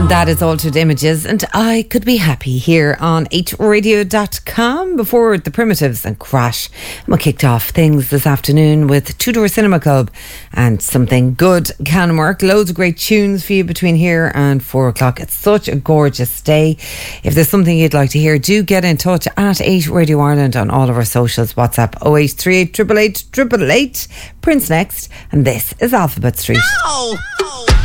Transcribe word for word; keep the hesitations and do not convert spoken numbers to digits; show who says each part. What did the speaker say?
Speaker 1: And that is Altered Images, and I could be happy here on H radio dot com. Before the Primitives and Crash, we kicked off things this afternoon with Two Door Cinema Club and Something Good Can Work. Loads of great tunes for you between here and four o'clock. It's such a gorgeous day. If there's something you'd like to hear, do get in touch at eight Radio Ireland on all of our socials. WhatsApp oh eight three eight, eight eight eight, eight eight eight. Prince next, and this is Alphabet Street.
Speaker 2: No! Oh.